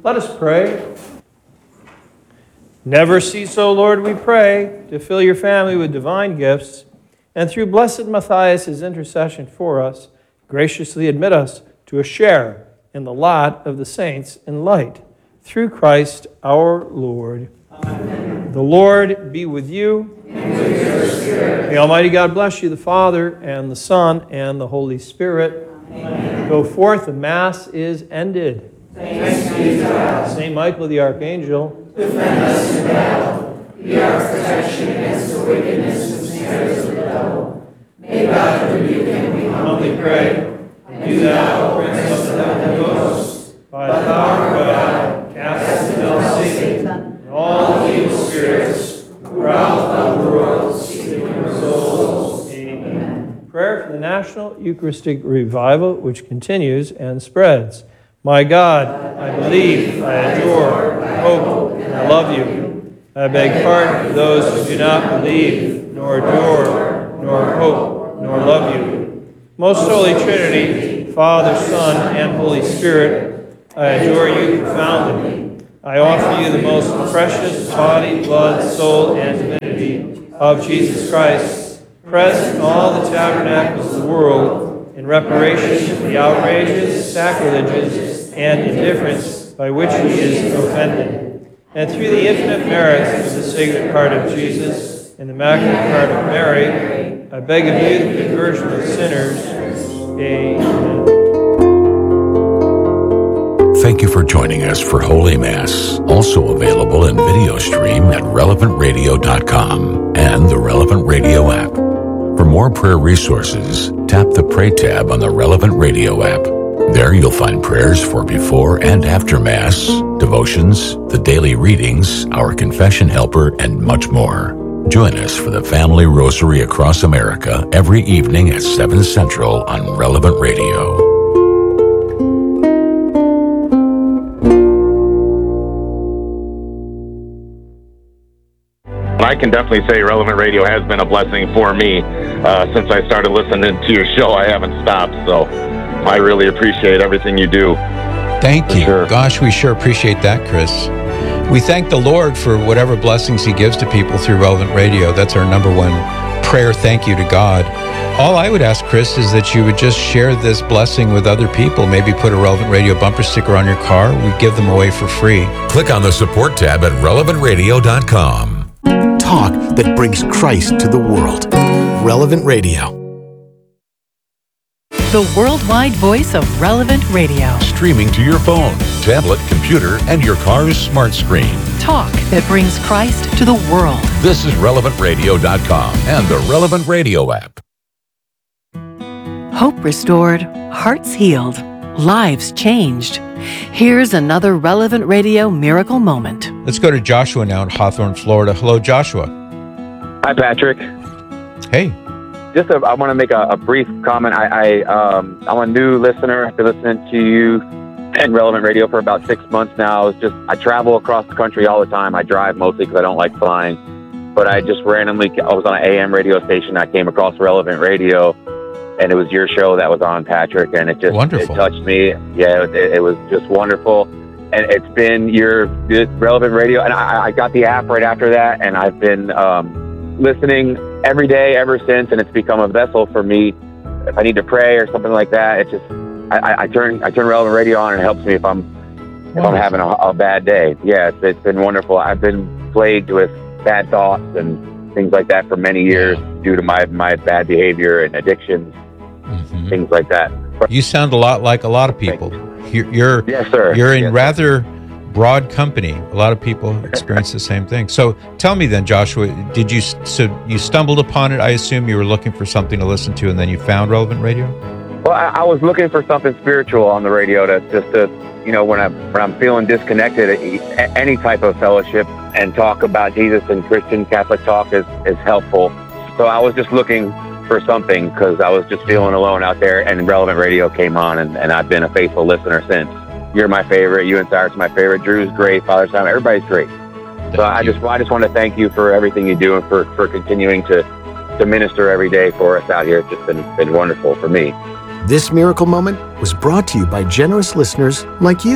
Let us pray. Never cease, O Lord, we pray, to fill your family with divine gifts, and through blessed Matthias' intercession for us, graciously admit us to a share in the lot of the saints in light. Through Christ our Lord. Amen. The Lord be with you. And with your spirit. May Almighty God bless you, the Father, and the Son, and the Holy Spirit. Amen. Go forth, the Mass is ended. Thanks be to God. Saint Michael the Archangel, defend us in battle. Be our protection against the wickedness and snares of the devil. May God rebuke him, we humbly pray. And do thou, Prince of the heavenly hosts, by the power of God, cast into hell Satan and all the evil spirits who prowl about the world, seeking your souls. Amen. Prayer for the National Eucharistic Revival, which continues and spreads. My God, I believe, I adore, I hope, and I love you. I beg pardon for those who do not believe, nor adore, nor hope, nor love you. Most Holy Trinity, Father, Son, and Holy Spirit, I adore you profoundly. I offer you the most precious body, blood, soul, and divinity of Jesus Christ, present in all the tabernacles of the world, in reparation for the outrages, sacrileges, and indifference by which he is offended. And through the infinite merits of the Sacred Heart of Jesus and the Immaculate Heart of Mary, I beg of you the conversion of sinners. Amen. Thank you for joining us for Holy Mass, also available in video stream at relevantradio.com and the Relevant Radio app. For more prayer resources, tap the Pray tab on the Relevant Radio app. There you'll find prayers for before and after Mass, devotions, the daily readings, our confession helper, and much more. Join us for the Family Rosary across America every evening at 7 Central on Relevant Radio. I can definitely say Relevant Radio has been a blessing for me. Since I started listening to your show, I haven't stopped, so I really appreciate everything you do. Thank you. Sure. Gosh, we sure appreciate that, Chris. We thank the Lord for whatever blessings he gives to people through Relevant Radio. That's our number one prayer thank you to God. All I would ask, Chris, is that you would just share this blessing with other people. Maybe put a Relevant Radio bumper sticker on your car. We give them away for free. Click on the support tab at relevantradio.com. Talk that brings Christ to the world. Relevant Radio. The worldwide voice of Relevant Radio. Streaming to your phone, tablet, computer, and your car's smart screen. Talk that brings Christ to the world. This is relevantradio.com and the Relevant Radio app. Hope restored, hearts healed, lives changed. Here's another Relevant Radio miracle moment. Let's go to Joshua now in Hawthorne, Florida. Hello, Joshua. Hi, Patrick. Hey. I want to make a brief comment. I'm a new listener. I've been listening to you and Relevant Radio for about 6 months now. I travel across the country all the time. I drive mostly because I don't like flying. But I just randomly, I was on an AM radio station. I came across Relevant Radio, and it was your show that was on, Patrick, and it touched me. Yeah, it was just wonderful. And it's been your Relevant Radio, and I got the app right after that, and I've been listening every day ever since, and it's become a vessel for me. If I need to pray or something like that, it's just I turn Relevant Radio on, and it helps me if I'm having a bad day. Yeah, it's been wonderful. I've been plagued with bad thoughts and things like that for many years due to my bad behavior and addictions, things like that. You sound a lot like a lot of people. You're yes, sir. You're in rather broad company. A lot of people experience the same thing. So tell me then, Joshua, you stumbled upon it? I assume you were looking for something to listen to, and then you found Relevant Radio? Well, I was looking for something spiritual on the radio when I'm feeling disconnected, any type of fellowship and talk about Jesus and Christian Catholic talk is helpful. So I was just looking for something because I was just feeling alone out there, and Relevant Radio came on, and I've been a faithful listener since. You're my favorite. You and Cyrus are my favorite. Drew's great. Father Simon, everybody's great. I just want to thank you for everything you do and for continuing to minister every day for us out here. It's just been wonderful for me. This miracle moment was brought to you by generous listeners like you.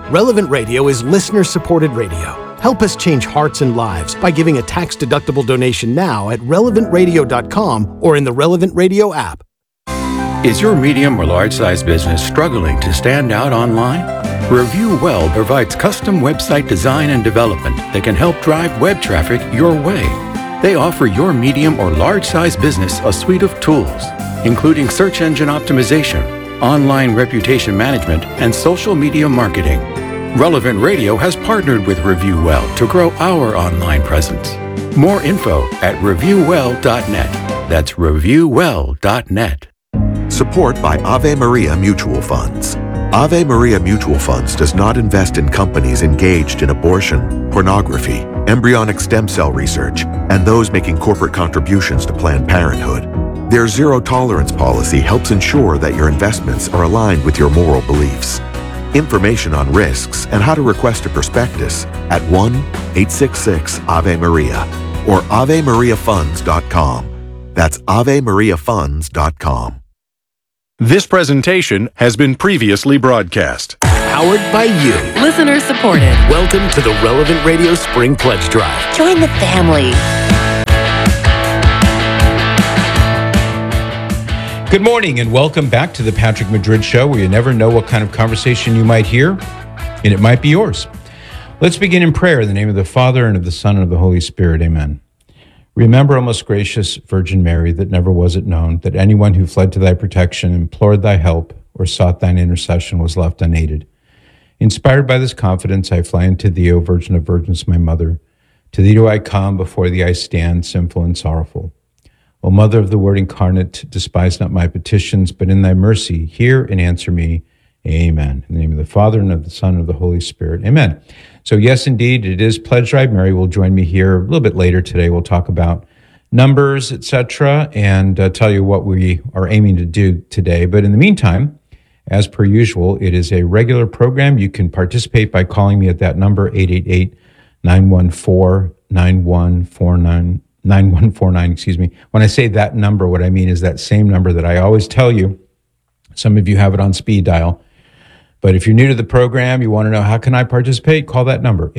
Relevant Radio is listener-supported radio. Help us change hearts and lives by giving a tax-deductible donation now at relevantradio.com or in the Relevant Radio app. Is your medium or large-size business struggling to stand out online? Review Well provides custom website design and development that can help drive web traffic your way. They offer your medium or large-size business a suite of tools, including search engine optimization, online reputation management, and social media marketing. Relevant Radio has partnered with Review Well to grow our online presence. More info at reviewwell.net. That's reviewwell.net. Support by Ave Maria Mutual Funds. Ave Maria Mutual Funds does not invest in companies engaged in abortion, pornography, embryonic stem cell research, and those making corporate contributions to Planned Parenthood. Their zero-tolerance policy helps ensure that your investments are aligned with your moral beliefs. Information on risks and how to request a prospectus at 1-866-AVE-MARIA or AveMariaFunds.com. That's AveMariaFunds.com. This presentation has been previously broadcast. Powered by you. Listener supported. Welcome to the Relevant Radio Spring Pledge Drive. Join the family. Good morning and welcome back to the Patrick Madrid Show, where you never know what kind of conversation you might hear, and it might be yours. Let's begin in prayer in the name of the Father, and of the Son, and of the Holy Spirit. Amen. Remember, O most gracious Virgin Mary, that never was it known that anyone who fled to thy protection, implored thy help, or sought thine intercession was left unaided. Inspired by this confidence, I fly unto thee, O Virgin of Virgins, my mother. To thee do I come, before thee I stand, sinful and sorrowful. O Mother of the Word incarnate, despise not my petitions, but in thy mercy hear and answer me. Amen. In the name of the Father, and of the Son, and of the Holy Spirit. Amen. So yes, indeed, it is Pledge Drive. Mary will join me here a little bit later today. We'll talk about numbers, etc., and tell you what we are aiming to do today. But in the meantime, as per usual, it is a regular program. You can participate by calling me at that number, 888-914-9149. 9149, When I say that number, what I mean is that same number that I always tell you. Some of you have it on speed dial. But if you're new to the program, you want to know how can I participate, call that number,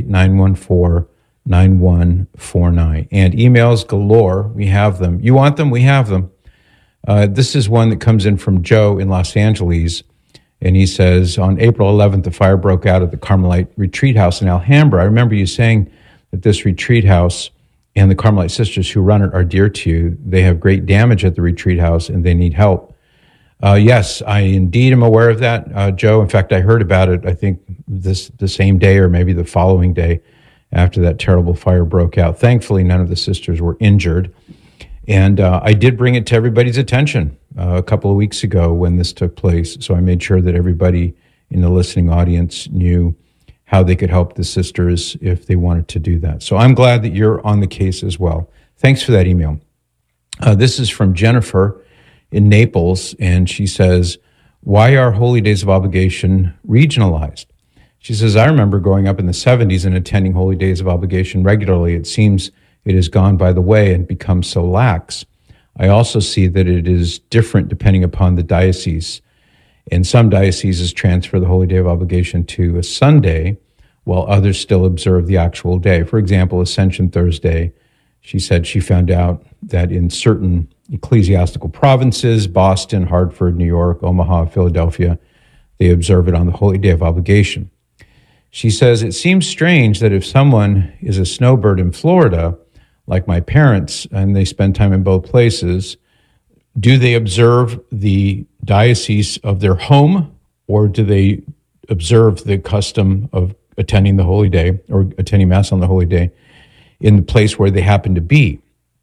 888-914-9149. And emails galore, we have them. You want them, we have them. This is one that comes in from Joe in Los Angeles. And he says, on April 11th, the fire broke out at the Carmelite Retreat House in Alhambra. I remember you saying that this retreat house and the Carmelite sisters who run it are dear to you. They have great damage at the retreat house and they need help. Yes, I indeed am aware of that, Joe. In fact, I heard about it, I think, the same day or maybe the following day after that terrible fire broke out. Thankfully, none of the sisters were injured. And I did bring it to everybody's attention a couple of weeks ago when this took place. So I made sure that everybody in the listening audience knew how they could help the sisters if they wanted to do that. So I'm glad that you're on the case as well. Thanks for that email. This is from Jennifer in Naples, and she says, why are Holy Days of Obligation regionalized? She says, I remember growing up in the 70s and attending Holy Days of Obligation regularly. It seems it has gone by the way and become so lax. I also see that it is different depending upon the diocese. In some dioceses transfer the Holy Day of Obligation to a Sunday, while others still observe the actual day. For example, Ascension Thursday, she said she found out that in certain ecclesiastical provinces, Boston, Hartford, New York, Omaha, Philadelphia, they observe it on the Holy Day of Obligation. She says, it seems strange that if someone is a snowbird in Florida, like my parents, and they spend time in both places, do they observe the diocese of their home, or do they observe the custom of attending the Holy Day or attending Mass on the Holy Day in the place where they happen to be?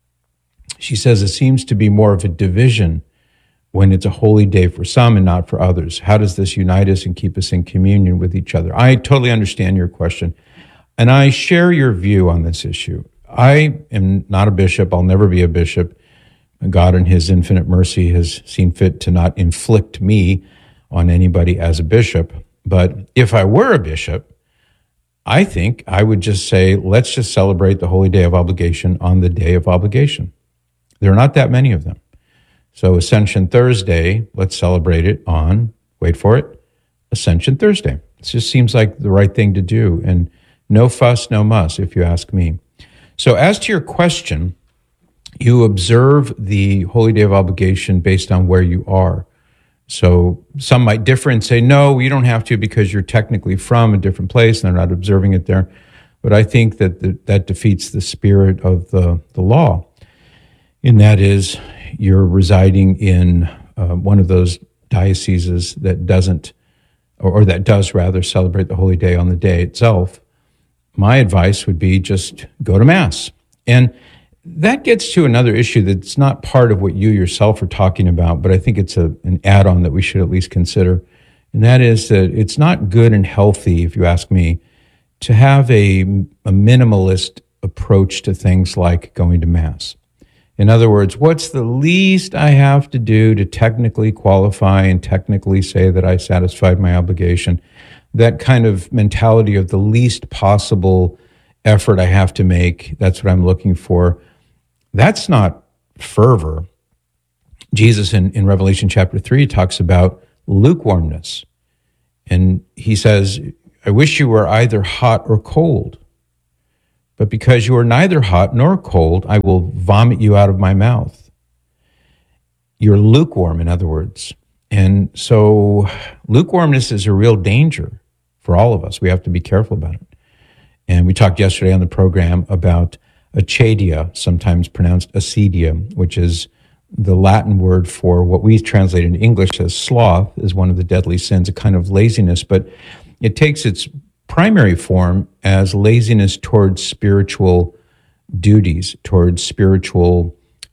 She says it seems to be more of a division when it's a holy day for some and not for others. How does this unite us and keep us in communion with each other? I totally understand your question, and I share your view on this issue. I am not a bishop. I'll never be a bishop. God in his infinite mercy has seen fit to not inflict me on anybody as a bishop. But if I were a bishop, I think I would just say, let's just celebrate the Holy Day of Obligation on the Day of Obligation. There are not that many of them. So Ascension Thursday, let's celebrate it on, wait for it, Ascension Thursday. just seems like the right thing to do. And no fuss, no muss, if you ask me. So as to your question, you observe the Holy Day of Obligation based on where you are. So some might differ and say, no, you don't have to because you're technically from a different place and they're not observing it there. But I think that that defeats the spirit of the law. And that is, you're residing in one of those dioceses that doesn't, or that does rather, celebrate the Holy Day on the day itself. My advice would be just go to Mass. And that gets to another issue that's not part of what you yourself are talking about, but I think it's an add-on that we should at least consider. And that is that it's not good and healthy, if you ask me, to have a minimalist approach to things like going to Mass. In other words, what's the least I have to do to technically qualify and technically say that I satisfied my obligation? That kind of mentality of the least possible effort I have to make, that's what I'm looking for. That's not fervor. Jesus in Revelation chapter 3 talks about lukewarmness. And he says, I wish you were either hot or cold. But because you are neither hot nor cold, I will vomit you out of my mouth. You're lukewarm, in other words. And so lukewarmness is a real danger for all of us. We have to be careful about it. And we talked yesterday on the program about acedia, sometimes pronounced acedia, which is the Latin word for what we translate into English as sloth, is one of the deadly sins, a kind of laziness. But it takes its primary form as laziness towards spiritual duties, towards spiritual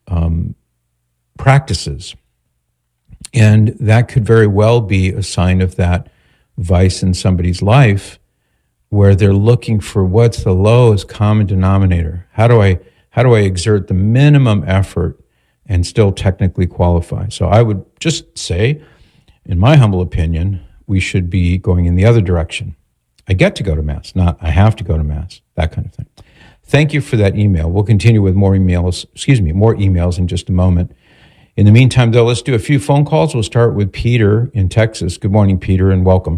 practices. And that could very well be a sign of that vice in somebody's life, where they're looking for what's the lowest common denominator. How do I exert the minimum effort and still technically qualify? So I would just say, in my humble opinion, we should be going in the other direction. I get to go to Mass, not I have to go to Mass, that kind of thing. Thank you for that email. We'll continue with more emails in just a moment. In the meantime, though, let's do a few phone calls. We'll start with Peter in Texas. Good morning, Peter, and welcome.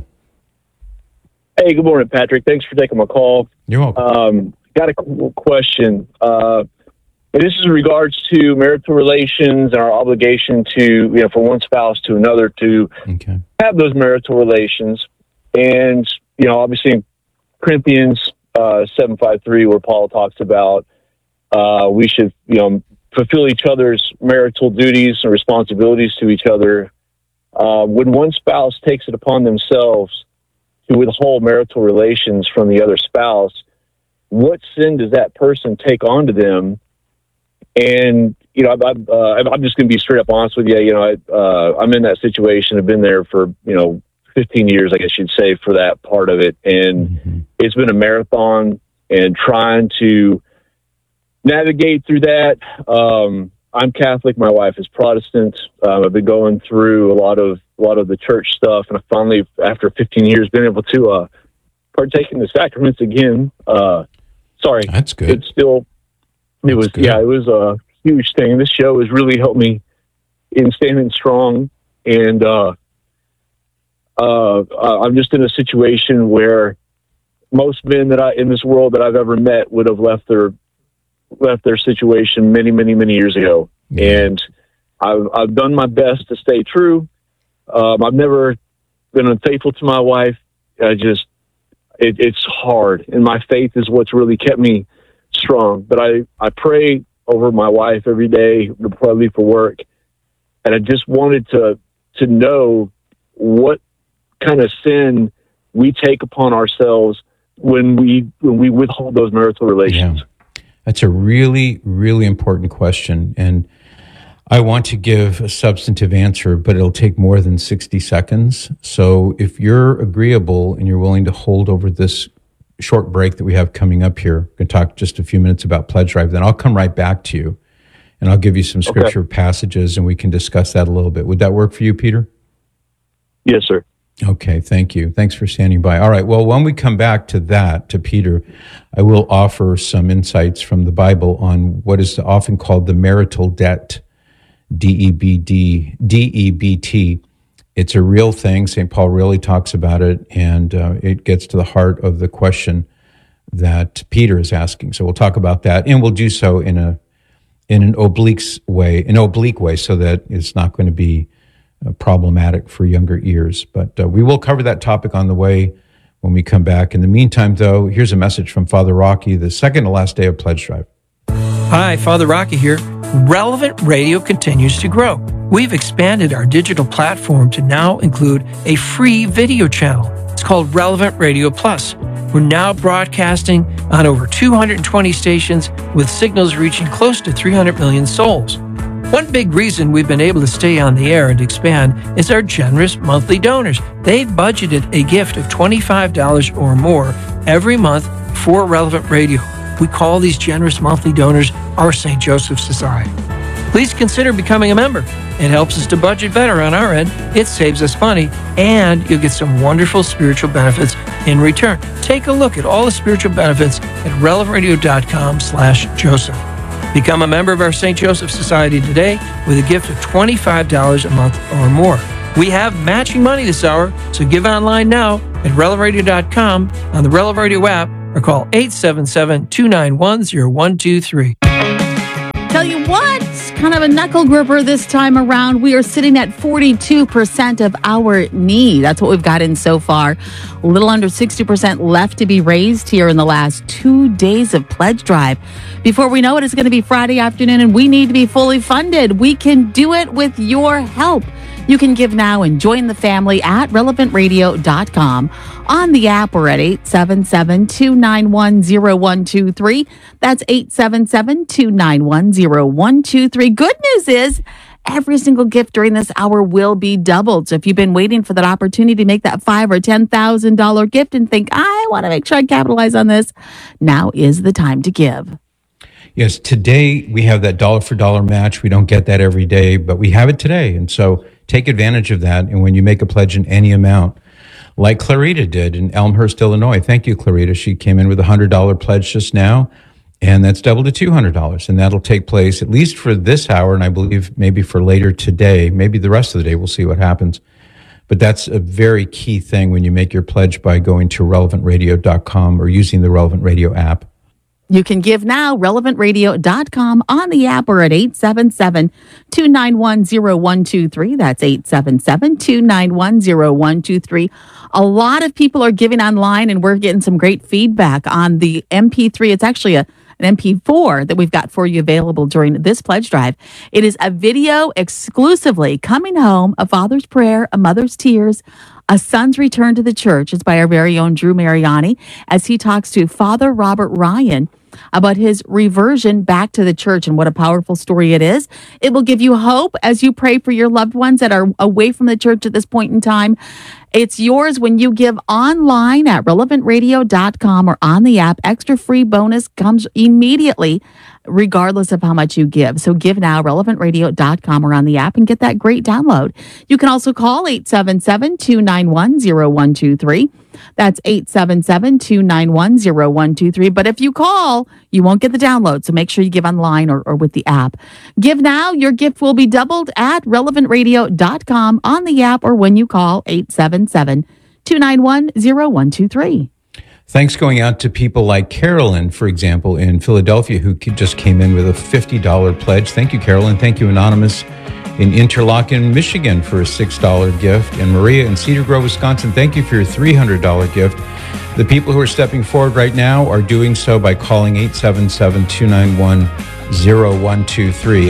Hey, good morning, Patrick. Thanks for taking my call. You're welcome. Got a question. This is in regards to marital relations and our obligation to, for one spouse to another to have those marital relations. And, obviously in Corinthians 7:5-3, where Paul talks about we should, fulfill each other's marital duties and responsibilities to each other. When one spouse takes it upon themselves to withhold marital relations from the other spouse, what sin does that person take onto them? And, I'm just going to be straight up honest with you. I'm in that situation. I've been there for, 15 years, I guess you'd say, for that part of it. And it's been a marathon, and trying to navigate through that. I'm Catholic. My wife is Protestant. I've been going through a lot of the church stuff, and I finally, after 15 years, been able to partake in the sacraments again. Sorry, that's good. It was a huge thing. This show has really helped me in standing strong, and I'm just in a situation where most men in this world that I've ever met would have left their situation many, many, many years ago. And I've done my best to stay true. I've never been unfaithful to my wife. It's hard, and my faith is what's really kept me strong. But I pray over my wife every day before I leave for work, and I just wanted to know what kind of sin we take upon ourselves when we withhold those marital relations. Yeah. That's a really, really important question. And I want to give a substantive answer, but it'll take more than 60 seconds. So if you're agreeable and you're willing to hold over this short break that we have coming up here, we're going to talk just a few minutes about Pledge Drive, then I'll come right back to you and I'll give you some scripture passages and we can discuss that a little bit. Would that work for you, Peter? Yes, sir. Okay, thank you. Thanks for standing by. All right, well, when we come back to Peter, I will offer some insights from the Bible on what is often called the marital debt, DEBT, It's a real thing. St. Paul really talks about it, and it gets to the heart of the question that Peter is asking. So we'll talk about that, and we'll do so in an oblique way, so that it's not going to be problematic for younger ears. But we will cover that topic on the way when we come back. In the meantime, though, here's a message from Father Rocky, the second to last day of Pledge Drive. Hi, Father Rocky here. Relevant Radio continues to grow. We've expanded our digital platform to now include a free video channel. It's called Relevant Radio Plus. We're now broadcasting on over 220 stations with signals reaching close to 300 million souls. One big reason we've been able to stay on the air and expand is our generous monthly donors. They've budgeted a gift of $25 or more every month for Relevant Radio. We call these generous monthly donors our St. Joseph Society. Please consider becoming a member. It helps us to budget better on our end, it saves us money, and you'll get some wonderful spiritual benefits in return. Take a look at all the spiritual benefits at relevantradio.com/Joseph. Become a member of our St. Joseph Society today with a gift of $25 a month or more. We have matching money this hour, so give online now at relevantradio.com, on the Relevant Radio app, or call 877-291-0123. Tell you what, kind of a knuckle gripper this time around. We are sitting at 42% of our need. That's what we've gotten so far. A little under 60% left to be raised here in the last 2 days of Pledge Drive. Before we know it, it's going to be Friday afternoon, and we need to be fully funded. We can do it with your help. You can give now and join the family at relevantradio.com. On the app, we're at 877-291-0123. That's 877-291-0123. Good news is every single gift during this hour will be doubled. So if you've been waiting for that opportunity to make that $5,000 or $10,000 gift and think, I want to make sure I capitalize on this, now is the time to give. Yes, today we have that dollar for dollar match. We don't get that every day, but we have it today. And so take advantage of that. And when you make a pledge in any amount, like Clarita did in Elmhurst, Illinois. Thank you, Clarita. She came in with a $100 pledge just now, and that's doubled to $200. And that'll take place at least for this hour, and I believe maybe for later today, maybe the rest of the day. We'll see what happens. But that's a very key thing when you make your pledge by going to relevantradio.com or using the Relevant Radio app. You can give now, relevantradio.com, on the app, or at 877-291-0123. That's 877-291-0123. A lot of people are giving online, and we're getting some great feedback on the MP3. It's actually an MP4 that we've got for you available during this pledge drive. It is a video exclusively coming home, a father's prayer, a mother's tears, a son's return to the church. It's by our very own Drew Mariani as he talks to Father Robert Ryan about his reversion back to the church, and what a powerful story it is. It will give you hope as you pray for your loved ones that are away from the church at this point in time. It's yours when you give online at relevantradio.com or on the app. Extra free bonus comes immediately, regardless of how much you give. So give now, relevantradio.com or on the app, and get that great download. You can also call 877-291-0123. That's 877-291-0123. But if you call, you won't get the download. So make sure you give online or with the app. Give now. Your gift will be doubled at relevantradio.com, on the app, or when you call 877-291-0123. Thanks going out to people like Carolyn, for example, in Philadelphia, who just came in with a $50 pledge. Thank you, Carolyn. Thank you, Anonymous in Interlochen, Michigan, for a $6 gift. And Maria in Cedar Grove, Wisconsin, thank you for your $300 gift. The people who are stepping forward right now are doing so by calling 877-291-0123,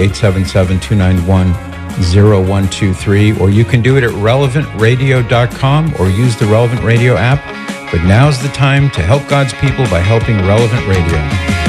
877-291-0123, or you can do it at relevantradio.com or use the Relevant Radio app. But now's the time to help God's people by helping Relevant Radio.